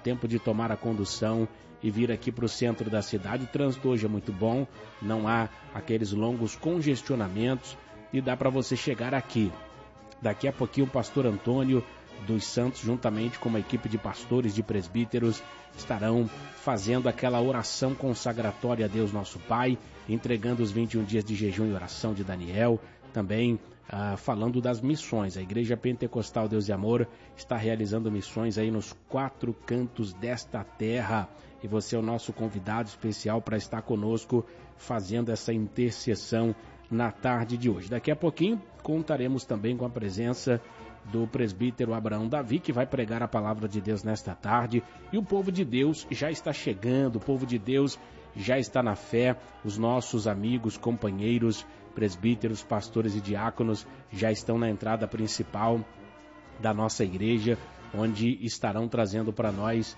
tempo de tomar a condução e vir aqui para o centro da cidade. O trânsito hoje é muito bom, não há aqueles longos congestionamentos e dá para você chegar aqui. Daqui a pouquinho o pastor Antônio dos Santos, juntamente com uma equipe de pastores, de presbíteros, estarão fazendo aquela oração consagratória a Deus nosso Pai, entregando os 21 dias de jejum e oração de Daniel, também falando das missões. A Igreja Pentecostal Deus e Amor está realizando missões aí nos 4 cantos desta terra, e você é o nosso convidado especial para estar conosco fazendo essa intercessão na tarde de hoje. Daqui a pouquinho contaremos também com a presença do presbítero Abraão Davi, que vai pregar a palavra de Deus nesta tarde, e o povo de Deus já está chegando, o povo de Deus já está na fé, os nossos amigos, companheiros, presbíteros, pastores e diáconos já estão na entrada principal da nossa igreja, onde estarão trazendo para nós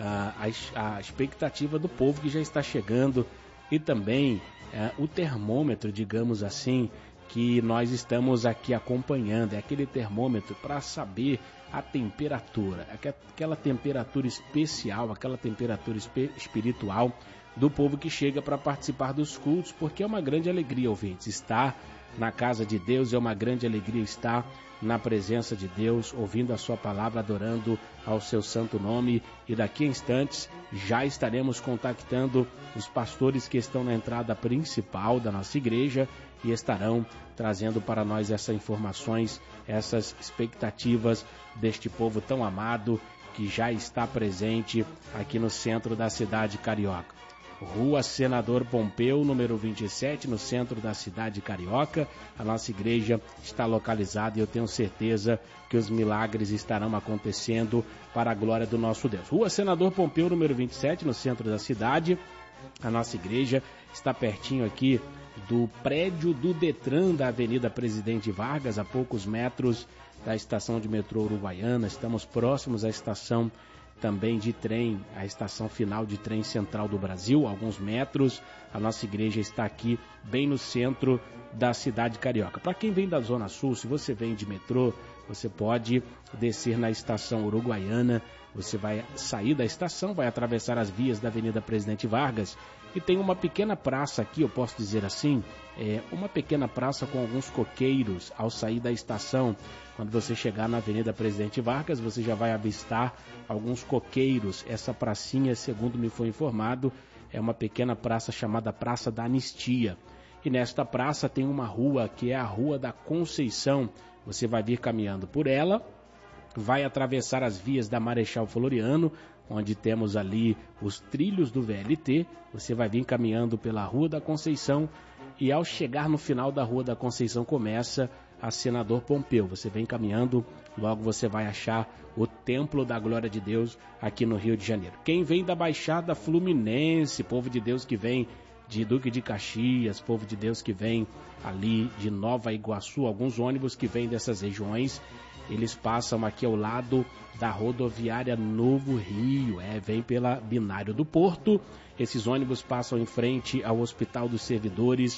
a expectativa do povo que já está chegando, e também o termômetro, digamos assim, que nós estamos aqui acompanhando, é aquele termômetro para saber a temperatura, aquela temperatura especial, aquela temperatura espiritual do povo que chega para participar dos cultos, porque é uma grande alegria, ouvintes, estar na casa de Deus, é uma grande alegria estar na presença de Deus, ouvindo a sua palavra, adorando ao seu santo nome, e daqui a instantes já estaremos contactando os pastores que estão na entrada principal da nossa igreja e estarão trazendo para nós essas informações, essas expectativas deste povo tão amado que já está presente aqui no centro da cidade carioca. Rua Senador Pompeu, número 27, no centro da cidade carioca. A nossa igreja está localizada e eu tenho certeza que os milagres estarão acontecendo para a glória do nosso Deus. Rua Senador Pompeu, número 27, no centro da cidade. A nossa igreja está pertinho aqui do prédio do Detran da Avenida Presidente Vargas, a poucos metros da estação de metrô Uruguaiana. Estamos próximos à estação também de trem, a estação final de trem central do Brasil, alguns metros. A nossa igreja está aqui bem no centro da cidade carioca. Para quem vem da Zona Sul, se você vem de metrô, você pode descer na estação Uruguaiana, você vai sair da estação, vai atravessar as vias da Avenida Presidente Vargas e tem uma pequena praça aqui, eu posso dizer assim, uma pequena praça com alguns coqueiros ao sair da estação. Quando você chegar na Avenida Presidente Vargas, você já vai avistar alguns coqueiros. Essa pracinha, segundo me foi informado, é uma pequena praça chamada Praça da Anistia. E nesta praça tem uma rua que é a Rua da Conceição. Você vai vir caminhando por ela, vai atravessar as vias da Marechal Floriano, onde temos ali os trilhos do VLT. Você vai vir caminhando pela Rua da Conceição e ao chegar no final da Rua da Conceição começa a Senador Pompeu. Você vem caminhando, logo você vai achar o Templo da Glória de Deus aqui no Rio de Janeiro. Quem vem da Baixada Fluminense, povo de Deus que vem de Duque de Caxias, povo de Deus que vem ali de Nova Iguaçu, alguns ônibus que vêm dessas regiões, eles passam aqui ao lado da rodoviária Novo Rio, vem pela Binário do Porto. Esses ônibus passam em frente ao Hospital dos Servidores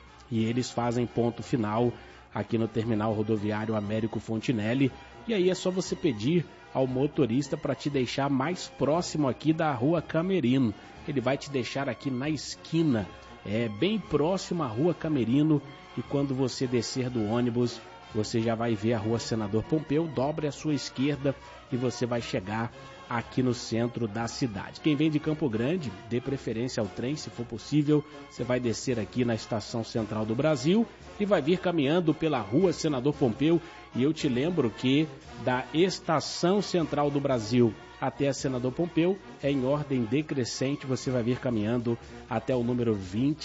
e eles fazem ponto final aqui no terminal rodoviário Américo Fontinelli. E aí é só você pedir ao motorista para te deixar mais próximo aqui da Rua Camerino. Ele vai te deixar aqui na esquina, bem próximo à Rua Camerino, e quando você descer do ônibus, você já vai ver a Rua Senador Pompeu, dobre à sua esquerda e você vai chegar aqui no centro da cidade. Quem vem de Campo Grande, dê preferência ao trem, se for possível, você vai descer aqui na Estação Central do Brasil e vai vir caminhando pela Rua Senador Pompeu. E eu te lembro que da Estação Central do Brasil até a Senador Pompeu é em ordem decrescente, você vai vir caminhando até o número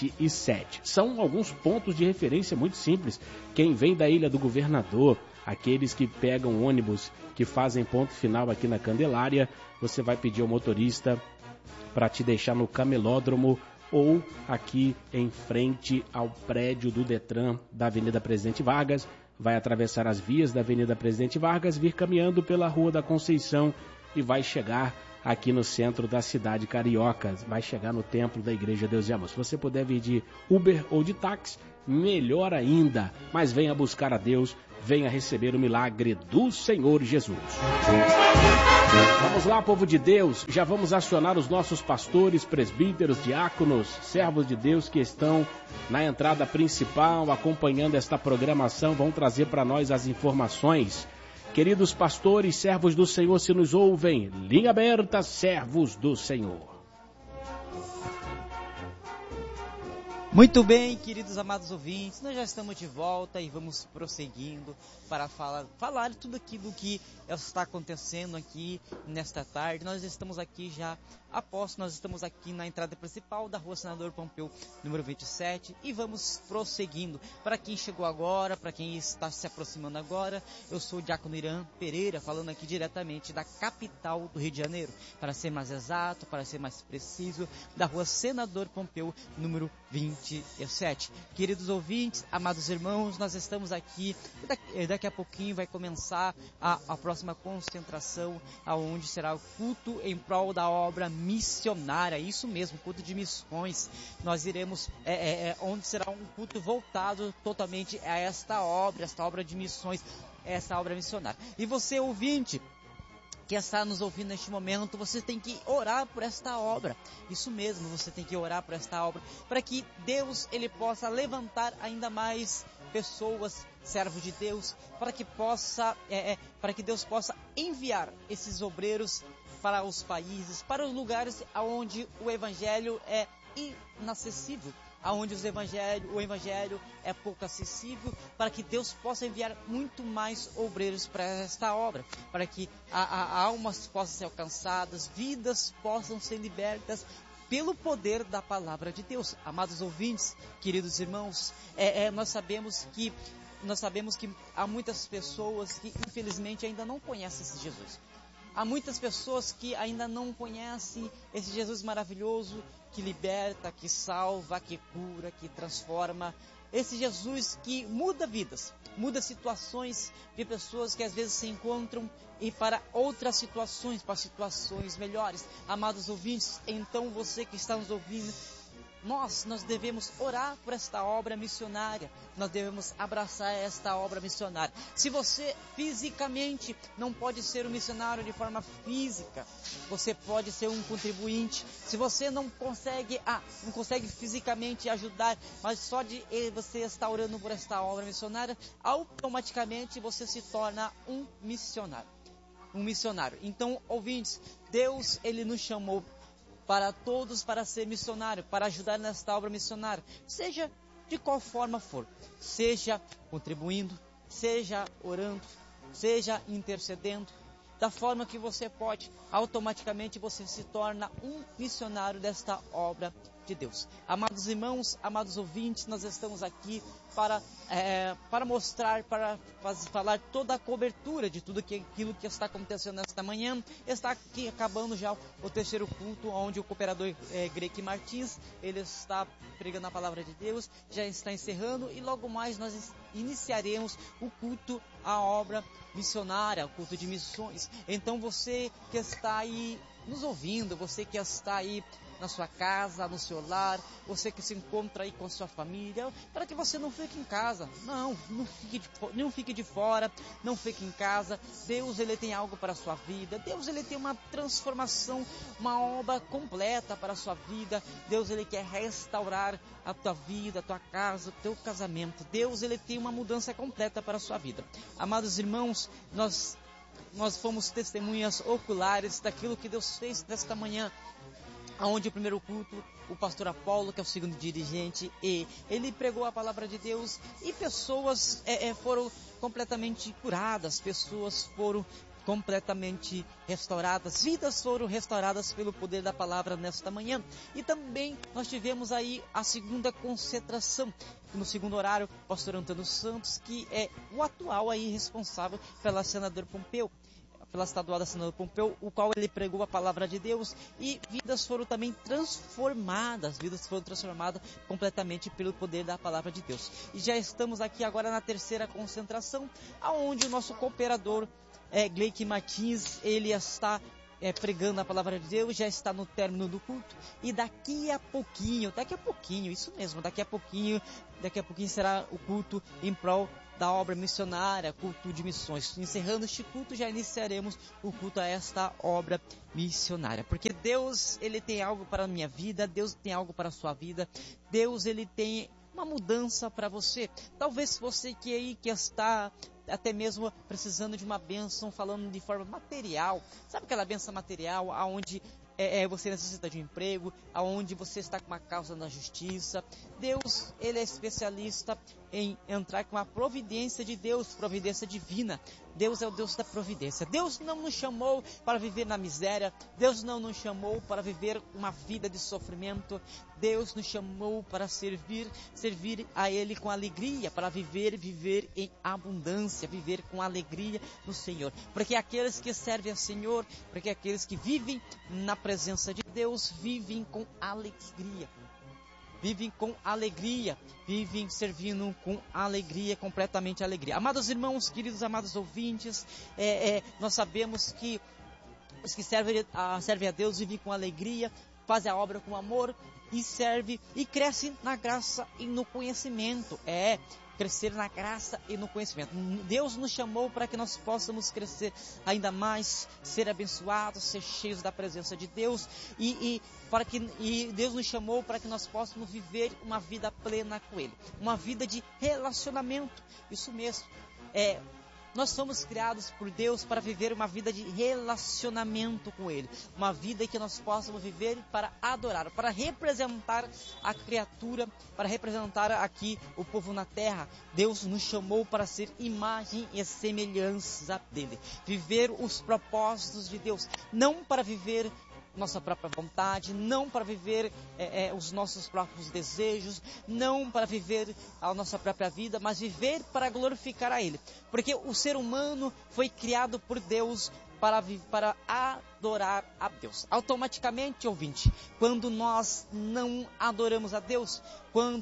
27. São alguns pontos de referência muito simples. Quem vem da Ilha do Governador, aqueles que pegam ônibus que fazem ponto final aqui na Candelária, você vai pedir ao motorista para te deixar no Camelódromo ou aqui em frente ao prédio do Detran da Avenida Presidente Vargas. Vai atravessar as vias da Avenida Presidente Vargas, vir caminhando pela Rua da Conceição e vai chegar aqui no centro da cidade carioca, vai chegar no templo da Igreja Deus e Amor. Se você puder vir de Uber ou de táxi, melhor ainda. Mas venha buscar a Deus, venha receber o milagre do Senhor Jesus. Vamos lá, povo de Deus, já vamos acionar os nossos pastores, presbíteros, diáconos, servos de Deus que estão na entrada principal, acompanhando esta programação, vão trazer para nós as informações. Queridos pastores, servos do Senhor, se nos ouvem, linha aberta, servos do Senhor. Muito bem, queridos amados ouvintes, nós já estamos de volta e vamos prosseguindo para falar tudo aquilo que está acontecendo aqui nesta tarde. Nós estamos aqui já nós estamos aqui na entrada principal da Rua Senador Pompeu, número 27, e vamos prosseguindo. Para quem chegou agora, para quem está se aproximando agora, eu sou o Diácono Irã Pereira, falando aqui diretamente da capital do Rio de Janeiro, para ser mais exato, para ser mais preciso, da Rua Senador Pompeu, número 27. Queridos ouvintes, amados irmãos, nós estamos aqui, daqui a pouquinho vai começar a próxima concentração, aonde será o culto em prol da obra missionária, isso mesmo, culto de missões. Nós iremos, onde será um culto voltado totalmente a esta obra de missões, essa obra missionária. E você, ouvinte, que está nos ouvindo neste momento, você tem que orar por esta obra. Isso mesmo, você tem que orar por esta obra, para que Deus ele possa levantar ainda mais pessoas, servos de Deus, para que Deus possa enviar esses obreiros para os países, para os lugares onde o evangelho é inacessível, aonde o evangelho é pouco acessível, para que Deus possa enviar muito mais obreiros para esta obra, para que almas possam ser alcançadas, vidas possam ser libertas pelo poder da palavra de Deus. Amados ouvintes, queridos irmãos, nós sabemos que há muitas pessoas que infelizmente ainda não conhecem esse Jesus. Há muitas pessoas que ainda não conhecem esse Jesus maravilhoso, que liberta, que salva, que cura, que transforma. Esse Jesus que muda vidas, muda situações de pessoas que às vezes se encontram e para outras situações, para situações melhores. Amados ouvintes, então você que está nos ouvindo, nós devemos orar por esta obra missionária, nós devemos abraçar esta obra missionária. Se você fisicamente não pode ser um missionário de forma física, você pode ser um contribuinte. Se você não consegue fisicamente ajudar, mas só de você estar orando por esta obra missionária, automaticamente você se torna um missionário. Então, ouvintes, Deus ele nos chamou para todos, para ser missionário, para ajudar nesta obra missionária, seja de qual forma for, seja contribuindo, seja orando, seja intercedendo, da forma que você pode, automaticamente você se torna um missionário desta obra de Deus. Amados irmãos, amados ouvintes, nós estamos aqui para mostrar, para falar toda a cobertura de tudo aquilo que está acontecendo nesta manhã. Está aqui acabando já o terceiro culto, onde o cooperador Gleiki Martins, ele está pregando a palavra de Deus, já está encerrando, e logo mais nós iniciaremos o culto à obra missionária, o culto de missões. Então você que está aí nos ouvindo, você que está aí na sua casa, no seu lar, você que se encontra aí com a sua família, para que você não fique em casa, não fique de fora, não fique em casa. Deus ele tem algo para a sua vida, Deus ele tem uma transformação, uma obra completa para a sua vida. Deus ele quer restaurar a tua vida, a tua casa, o teu casamento. Deus ele tem uma mudança completa para a sua vida. Amados irmãos, nós fomos testemunhas oculares daquilo que Deus fez nesta manhã, onde o primeiro culto, o pastor Apolo, que é o segundo dirigente, ele pregou a palavra de Deus, e pessoas foram completamente curadas, pessoas foram completamente restauradas, vidas foram restauradas pelo poder da palavra nesta manhã. E também nós tivemos aí a segunda concentração, no segundo horário, o pastor Antônio Santos, que é o atual aí responsável pela Senador Pompeu, pela estadual da Senador Pompeu, o qual ele pregou a palavra de Deus, e vidas foram também transformadas completamente pelo poder da palavra de Deus. E já estamos aqui agora na terceira concentração, aonde o nosso cooperador Gleiki Martins, ele está pregando a palavra de Deus, já está no término do culto, e daqui a pouquinho, isso mesmo, daqui a pouquinho será o culto em prol da obra missionária, culto de missões. Encerrando este culto, já iniciaremos o culto a esta obra missionária, porque Deus, Ele tem algo para a minha vida, Deus tem algo para a sua vida, Deus, Ele tem uma mudança para você. Talvez você que está até mesmo precisando de uma bênção, falando de forma material, sabe aquela bênção material, aonde você necessita de um emprego, aonde você está com uma causa na justiça. Deus, Ele é especialista em entrar com a providência de Deus, providência divina. Deus é o Deus da providência. Deus não nos chamou para viver na miséria. Deus não nos chamou para viver uma vida de sofrimento. Deus nos chamou para servir a Ele com alegria, para viver em abundância, viver com alegria no Senhor. Porque aqueles que servem ao Senhor, porque aqueles que vivem na presença de Deus, vivem com alegria. Vivem servindo com alegria, completamente alegria. Amados irmãos, queridos amados ouvintes, nós sabemos que os que servem a Deus vivem com alegria, fazem a obra com amor e servem e crescem na graça e no conhecimento. Crescer na graça e no conhecimento. Deus nos chamou para que nós possamos crescer ainda mais, ser abençoados, ser cheios da presença de Deus e Deus nos chamou para que nós possamos viver uma vida plena com Ele, uma vida de relacionamento. Isso mesmo. Nós somos criados por Deus para viver uma vida de relacionamento com Ele. Uma vida que nós possamos viver para adorar, para representar a criatura, para representar aqui o povo na terra. Deus nos chamou para ser imagem e semelhança dEle. Viver os propósitos de Deus, não para viver nossa própria vontade, não para viver os nossos próprios desejos, não para viver a nossa própria vida, mas viver para glorificar a Ele. Porque o ser humano foi criado por Deus para adorar a Deus. Automaticamente, ouvinte, quando nós não adoramos a Deus, quando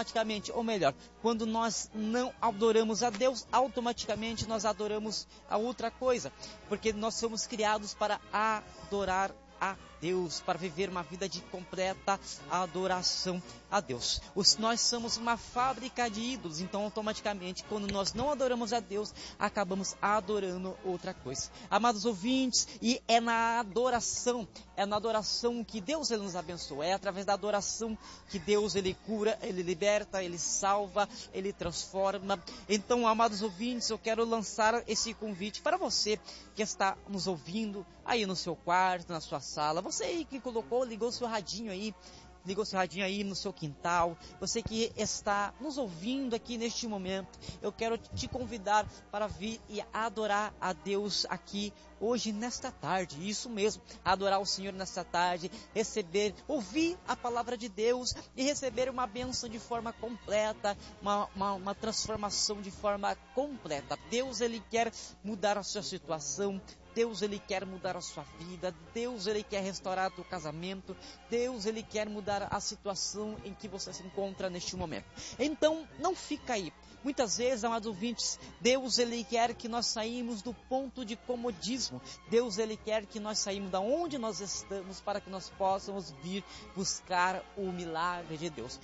nós não adoramos a Deus, automaticamente nós adoramos a outra coisa. Porque nós somos criados para adorar a Deus, para viver uma vida de completa adoração a Deus. Nós somos uma fábrica de ídolos, então automaticamente quando nós não adoramos a Deus, acabamos adorando outra coisa. Amados ouvintes, e é na adoração que Deus Ele nos abençoa, é através da adoração que Deus Ele cura, Ele liberta, Ele salva, Ele transforma. Então, amados ouvintes, eu quero lançar esse convite para você que está nos ouvindo aí no seu quarto, na sua sala, você aí que ligou seu radinho aí no seu quintal, você que está nos ouvindo aqui neste momento, eu quero te convidar para vir e adorar a Deus aqui hoje, nesta tarde. Isso mesmo, adorar o Senhor nesta tarde, ouvir a palavra de Deus e receber uma bênção de forma completa, uma transformação de forma completa. Deus, Ele quer mudar a sua situação, Deus, Ele quer mudar a sua vida, Deus, Ele quer restaurar o teu casamento, Deus, Ele quer mudar a situação em que você se encontra neste momento. Então, não fica aí. Muitas vezes, amados ouvintes, Deus, Ele quer que nós saímos do ponto de comodismo. Deus, Ele quer que nós saímos da onde nós estamos para que nós possamos vir buscar o milagre de Deus.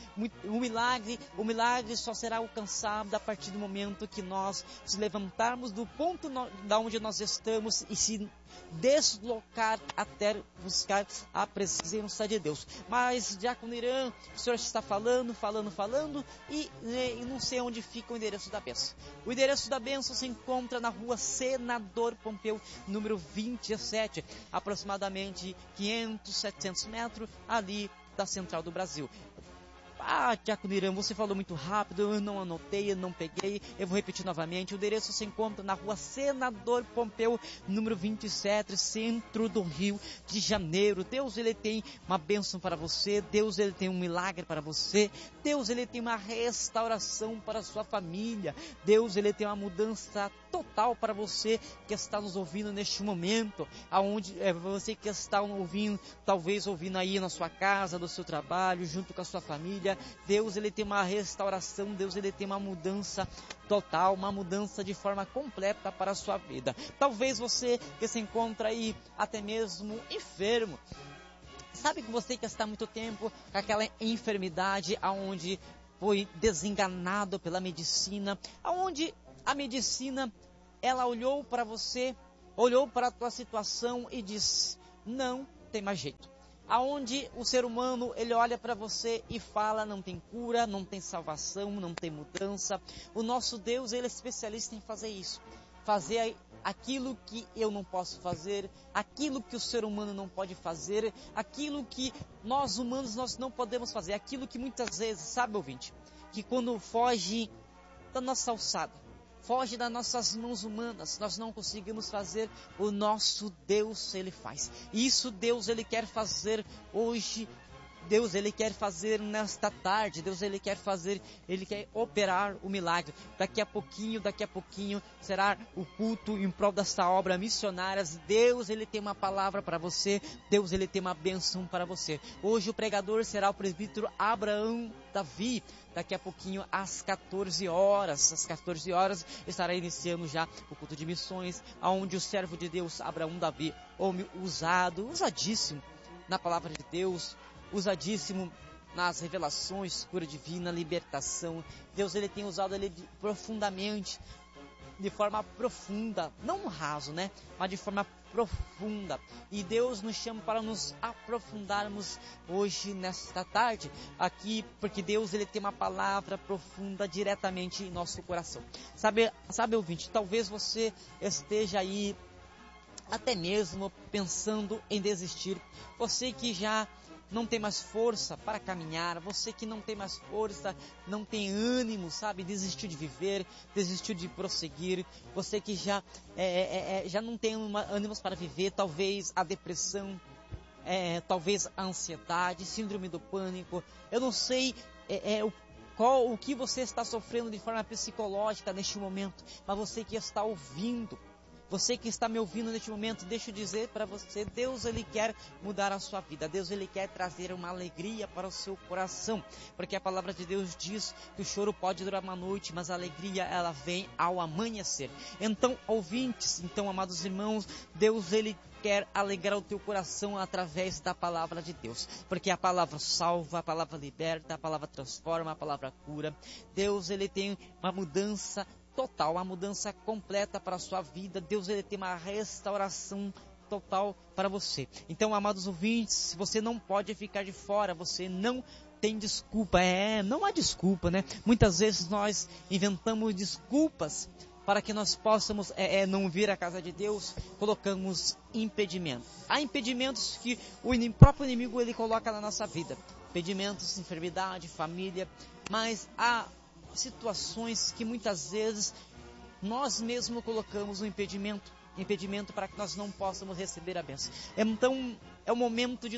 O milagre só será alcançado a partir do momento que nós nos levantarmos do ponto da onde nós estamos e se deslocar até buscar a presença de Deus. Mas, Diácono Irã, o senhor está falando e não sei onde fica o endereço da bênção. O endereço da bênção se encontra na rua Senador Pompeu, número 27, aproximadamente 500, 700 metros ali da Central do Brasil. Diácono Irã, você falou muito rápido, eu não anotei, eu não peguei, eu vou repetir novamente. O endereço se encontra na rua Senador Pompeu, número 27, centro do Rio de Janeiro. Deus, Ele tem uma bênção para você, Deus, Ele tem um milagre para você, Deus, Ele tem uma restauração para a sua família, Deus, Ele tem uma mudança total total para você que está nos ouvindo neste momento, aonde você que está ouvindo, talvez ouvindo aí na sua casa, no seu trabalho, junto com a sua família. Deus, ele tem uma restauração, Deus, ele tem uma mudança total, uma mudança de forma completa para a sua vida. Talvez você que se encontra aí até mesmo enfermo, sabe que você que está há muito tempo com aquela enfermidade aonde foi desenganado pela medicina, aonde a medicina, ela olhou para você, olhou para a tua situação e disse, não tem mais jeito. Aonde o ser humano, ele olha para você e fala, não tem cura, não tem salvação, não tem mudança. O nosso Deus, ele é especialista em fazer isso. Fazer aquilo que eu não posso fazer, aquilo que o ser humano não pode fazer, aquilo que nós humanos nós não podemos fazer, aquilo que muitas vezes, sabe, ouvinte, que quando foge da nossa alçada, foge das nossas mãos humanas, nós não conseguimos fazer, o nosso Deus, ele faz. E isso Deus, ele quer fazer hoje. Deus, ele quer fazer nesta tarde, Deus, ele quer fazer, ele quer operar o milagre. Daqui a pouquinho será o culto em prol desta obra missionária. Deus, ele tem uma palavra para você, Deus, ele tem uma bênção para você. Hoje o pregador será o presbítero Abraão Davi. Daqui a pouquinho, às 14 horas, estará iniciando já o culto de missões, onde o servo de Deus, Abraão Davi, homem usadíssimo na palavra de Deus, usadíssimo nas revelações, cura divina, libertação. Deus, ele tem usado ele profundamente, de forma profunda, não raso, né? Mas de forma profunda. E Deus nos chama para nos aprofundarmos hoje, nesta tarde, aqui, porque Deus, ele tem uma palavra profunda diretamente em nosso coração. Sabe, ouvinte, talvez você esteja aí até mesmo pensando em desistir. Você que já não tem mais força para caminhar, você que não tem mais força, não tem ânimo, sabe, desistiu de viver, desistiu de prosseguir, você que já não tem ânimos para viver, talvez a depressão, talvez a ansiedade, síndrome do pânico, eu não sei o que você está sofrendo de forma psicológica neste momento, mas você que está ouvindo, você que está me ouvindo neste momento, deixa eu dizer para você, Deus, ele quer mudar a sua vida. Deus, ele quer trazer uma alegria para o seu coração. Porque a palavra de Deus diz que o choro pode durar uma noite, mas a alegria, ela vem ao amanhecer. Então, ouvintes, amados irmãos, Deus, ele quer alegrar o teu coração através da palavra de Deus. Porque a palavra salva, a palavra liberta, a palavra transforma, a palavra cura. Deus, ele tem uma mudança total, uma mudança completa para a sua vida. Deus, ele tem uma restauração total para você. Então, amados ouvintes, você não pode ficar de fora, você não tem desculpa. Não há desculpa, né? Muitas vezes nós inventamos desculpas para que nós possamos não vir à casa de Deus, colocamos impedimentos. Há impedimentos que o próprio inimigo ele coloca na nossa vida. Impedimentos, enfermidade, família, mas há situações que muitas vezes nós mesmos colocamos um impedimento para que nós não possamos receber a bênção. Então é o momento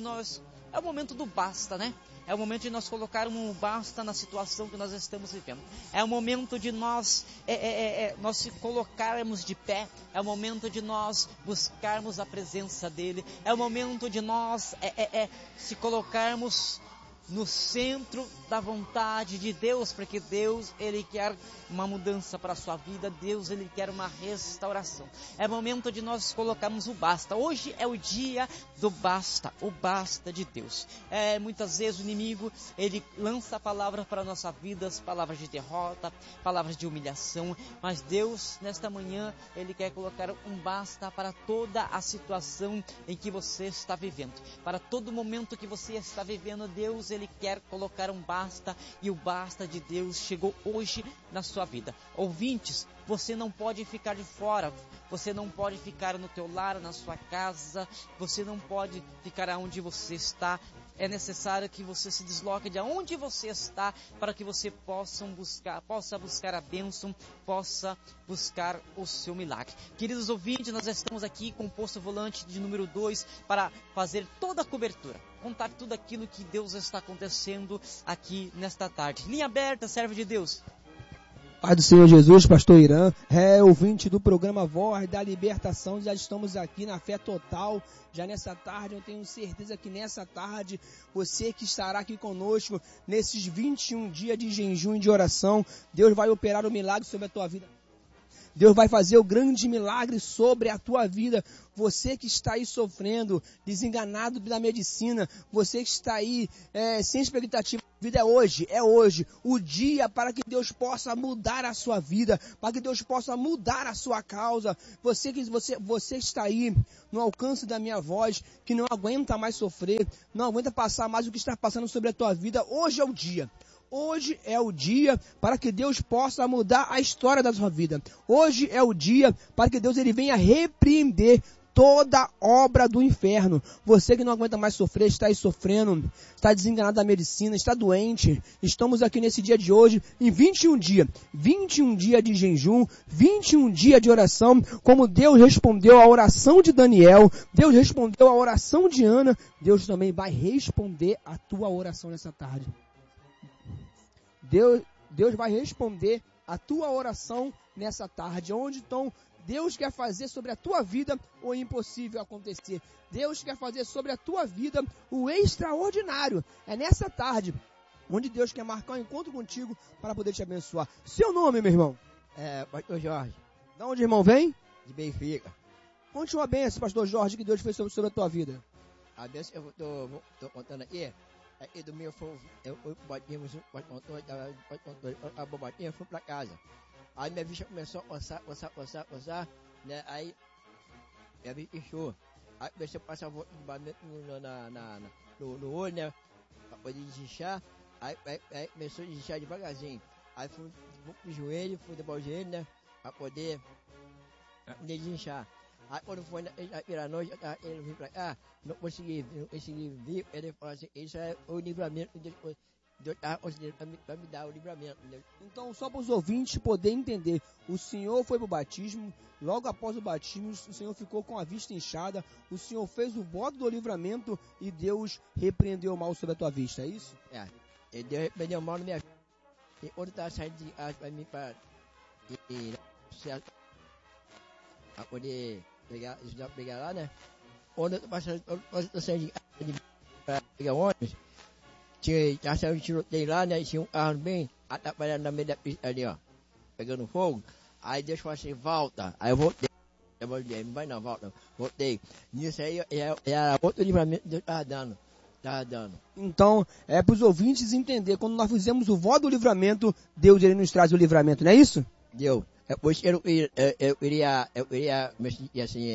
do basta, né? É o momento de nós colocar um basta na situação que nós estamos vivendo. É o momento de nós se colocarmos de pé. É o momento de nós buscarmos a presença dele. É o momento de nós se colocarmos no centro da vontade de Deus, porque Deus, ele quer uma mudança para a sua vida, Deus, ele quer uma restauração. É momento de nós colocarmos o basta. Hoje é o dia do basta, o basta de Deus. Muitas vezes o inimigo, ele lança palavras para a nossa vida, palavras de derrota, palavras de humilhação, mas Deus, nesta manhã, ele quer colocar um basta para toda a situação em que você está vivendo. Para todo momento que você está vivendo, Deus, ele quer colocar um basta, e o basta de Deus chegou hoje na sua vida. Ouvintes, você não pode ficar de fora, você não pode ficar no teu lar, na sua casa, você não pode ficar onde você está. É necessário que você se desloque de onde você está, para que você possa buscar a bênção, possa buscar o seu milagre. Queridos ouvintes, nós estamos aqui com o posto volante de número 2 para fazer toda a cobertura, contar tudo aquilo que Deus está acontecendo aqui nesta tarde. Linha aberta, servo de Deus. Pai do Senhor Jesus, pastor Irã, ouvinte do programa Voz da Libertação, já estamos aqui na fé total, já nessa tarde, eu tenho certeza que nessa tarde, você que estará aqui conosco, nesses 21 dias de jejum e de oração, Deus vai operar o milagre sobre a tua vida. Deus vai fazer o grande milagre sobre a tua vida. Você que está aí sofrendo, desenganado da medicina, você que está aí sem expectativa, a vida é hoje, o dia para que Deus possa mudar a sua vida, para que Deus possa mudar a sua causa. Você está aí no alcance da minha voz, que não aguenta mais sofrer, não aguenta passar mais o que está passando sobre a tua vida. Hoje é o dia. Hoje é o dia para que Deus possa mudar a história da sua vida. Hoje é o dia para que Deus ele venha repreender toda obra do inferno. Você que não aguenta mais sofrer, está aí sofrendo, está desenganado da medicina, está doente. Estamos aqui nesse dia de hoje, em 21 dias de jejum, 21 dias de oração, como Deus respondeu a oração de Daniel, Deus respondeu a oração de Ana, Deus também vai responder a tua oração nessa tarde. Deus vai responder a tua oração nessa tarde, onde então Deus quer fazer sobre a tua vida o impossível acontecer. Deus quer fazer sobre a tua vida o extraordinário. É nessa tarde onde Deus quer marcar um encontro contigo para poder te abençoar. Seu nome, meu irmão? Pastor Jorge. De onde, irmão, vem? De Benfica. Conte uma bênção, pastor Jorge, que Deus fez sobre a tua vida. A bênção eu estou contando aqui. Aí do meu foi, eu batimos, a bobatinha foi para casa. Aí minha bicha começou a coçar, né? Aí minha bicha inchou. Aí comecei a passar o no olho, né? Para poder desinchar. Aí começou a desinchar devagarzinho. Aí fui pro joelho, fui depois o joelho, né? Para poder desinchar. Aí quando foi na noite, ele veio pra cá, não consegui vir, ele falou assim, isso é o livramento de Deus para me dar o livramento. Então, só para os ouvintes poderem entender, o Senhor foi para o batismo, logo após o batismo, o Senhor ficou com a vista inchada, o Senhor fez o voto do livramento e Deus repreendeu o mal sobre a tua vista, é isso? Deus repreendeu o mal na minha vida. E quando estava saindo de casa para mim para poder pegar lá, né? Quando eu saí para pegar ônibus, já saiu de tiroteio lá, né? Tinha um carro bem atrapalhando na meio da pista ali, ó, pegando fogo. Aí Deus falou assim, volta. Aí eu voltei. Não vai não, volta. Voltei. Nisso aí, era outro livramento que Deus estava dando. Então, para os ouvintes entender, quando nós fizemos o voto do livramento, Deus ele nos traz o livramento, não é isso? Deus. Depois eu iria, assim,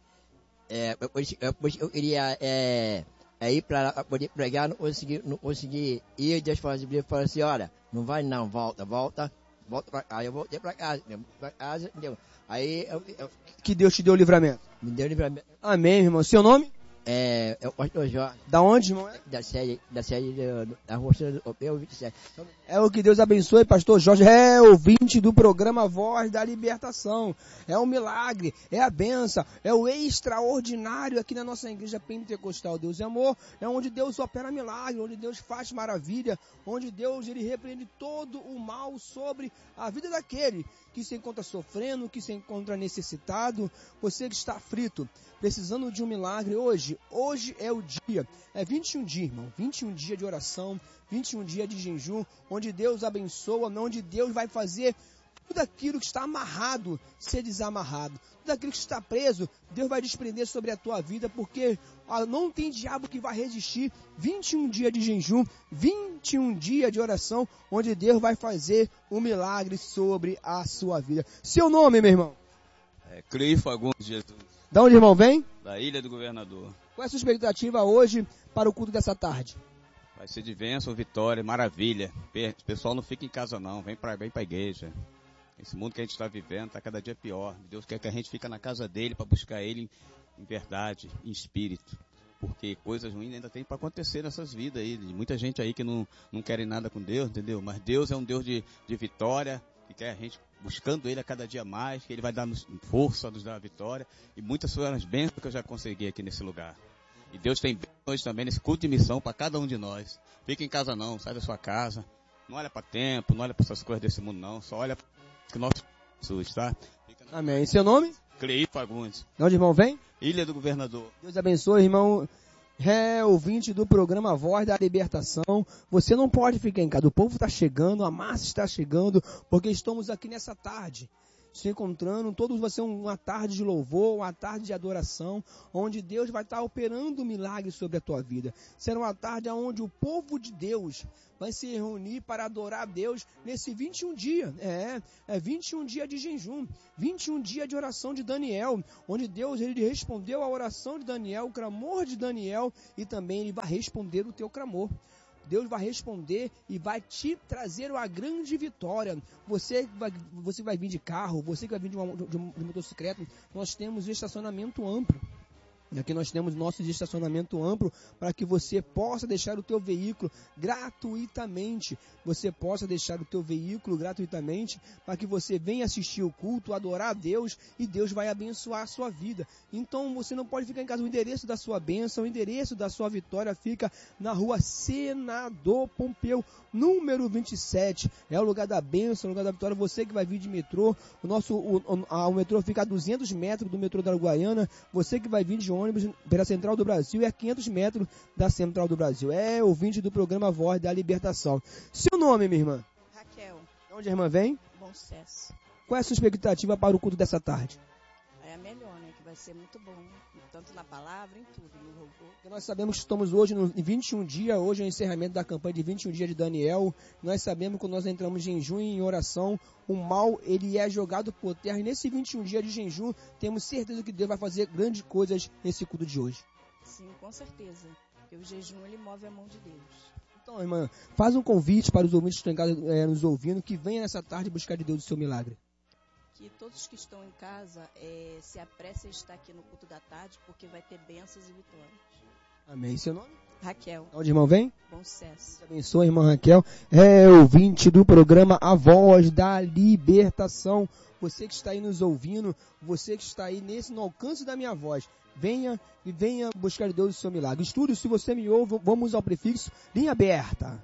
depois eu iria ir para lá para poder pregar, não consegui ir. Deus falou assim, olha, não vai não, volta para casa. Eu voltei para casa, entendeu? Aí que Deus te deu o livramento. Me deu o livramento. Amém, irmão. Seu nome? É o pastor Jorge. Da onde, irmão? Da sede da Rua Europeu 27. É o que Deus abençoe, pastor Jorge. É ouvinte do programa Voz da Libertação. É um milagre, é a benção, é o extraordinário aqui na nossa igreja pentecostal. Deus é amor, é onde Deus opera milagre, onde Deus faz maravilha, onde Deus ele repreende todo o mal sobre a vida daquele que se encontra sofrendo, que se encontra necessitado, você que está aflito, precisando de um milagre hoje é o dia, é 21 dias, irmão, 21 dias de oração, 21 dias de jejum, onde Deus abençoa, onde Deus vai fazer tudo aquilo que está amarrado ser desamarrado, tudo aquilo que está preso, Deus vai desprender sobre a tua vida, porque não tem diabo que vai resistir. 21 dias de jejum, 21 dias de oração, onde Deus vai fazer um milagre sobre a sua vida. Seu nome, meu irmão? Cleio Fagundes Jesus. Da onde, irmão, vem? Da Ilha do Governador. Qual é a sua expectativa hoje para o culto dessa tarde? Vai ser de bênção, vitória, maravilha. O pessoal não fica em casa não, vem para a igreja. Esse mundo que a gente está vivendo está cada dia pior. Deus quer que a gente fique na casa dele para buscar ele em verdade, em espírito. Porque coisas ruins ainda tem para acontecer nessas vidas aí. De muita gente aí que não querem nada com Deus, entendeu? Mas Deus é um Deus de vitória, que quer a gente buscando ele a cada dia mais, que ele vai dar força, nos dar a vitória. E muitas foram as bênçãos que eu já consegui aqui nesse lugar. E Deus tem bênçãos também nesse culto de missão para cada um de nós. Fica em casa não, sai da sua casa. Não olha para tempo, não olha para essas coisas desse mundo não. Só olha que nosso Jesus, tá? Amém. E seu nome? Cleí Fagundes. De onde, irmão, vem? Ilha do Governador. Deus abençoe, irmão. Ouvinte do programa Voz da Libertação, você não pode ficar em casa, o povo está chegando, a massa está chegando, porque estamos aqui nessa tarde, se encontrando, todos vai ser uma tarde de louvor, uma tarde de adoração, onde Deus vai estar operando um milagre sobre a tua vida. Será uma tarde onde o povo de Deus vai se reunir para adorar a Deus nesse 21 dias. 21 dias de jejum, 21 dias de oração de Daniel, onde Deus ele respondeu a oração de Daniel, o clamor de Daniel, e também ele vai responder o teu clamor. Deus vai responder e vai te trazer uma grande vitória. Você vai vir de carro, você que vai vir de motocicleta, nós temos estacionamento amplo. Aqui nós temos nosso estacionamento amplo para que você possa deixar o teu veículo gratuitamente. Você possa deixar o teu veículo gratuitamente para que você venha assistir o culto, adorar a Deus e Deus vai abençoar a sua vida. Então você não pode ficar em casa. O endereço da sua bênção, o endereço da sua vitória fica na rua Senador Pompeu, número 27. É o lugar da bênção, o lugar da vitória. Você que vai vir de metrô, o metrô fica a 200 metros do metrô da Uruguaiana. Você que vai vir de ônibus pela Central do Brasil, é a 500 metros da Central do Brasil. É ouvinte do programa Voz da Libertação. Seu nome, minha irmã? Raquel. De onde a irmã vem? Bom sucesso. Qual é a sua expectativa para o culto dessa tarde? É a melhor, né? Que vai ser muito bom. Tanto na palavra, em tudo, no louvor. Nós sabemos que estamos hoje em 21 dias, hoje é o encerramento da campanha de 21 dias de Daniel. Nós sabemos que quando nós entramos em jejum e em oração, o mal ele é jogado por terra. E nesse 21 dias de jejum, temos certeza que Deus vai fazer grandes coisas nesse culto de hoje. Sim, com certeza. Porque o jejum ele move a mão de Deus. Então, irmã, faz um convite para os ouvintes que estão em casa nos ouvindo, que venha nessa tarde buscar de Deus o seu milagre. Que todos que estão em casa se apressem a estar aqui no culto da tarde, porque vai ter bênçãos e vitórias. Amém. Seu nome? Raquel. Onde, irmão, vem? Bom sucesso. Deus abençoe, irmã Raquel. É ouvinte do programa A Voz da Libertação. Você que está aí nos ouvindo, você que está aí no alcance da minha voz, venha buscar de Deus o seu milagre. Estúdio, se você me ouve, vamos ao prefixo linha aberta.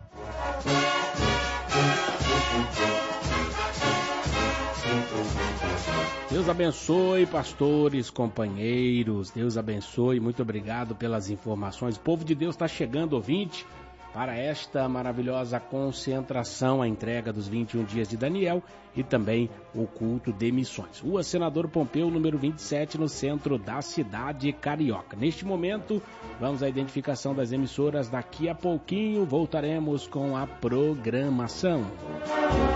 Deus abençoe, pastores, companheiros, Deus abençoe, muito obrigado pelas informações. O povo de Deus está chegando, ouvinte, para esta maravilhosa concentração, a entrega dos 21 dias de Daniel e também o culto de missões. Rua Senador Pompeu, número 27, no centro da cidade carioca. Neste momento, vamos à identificação das emissoras. Daqui a pouquinho voltaremos com a programação.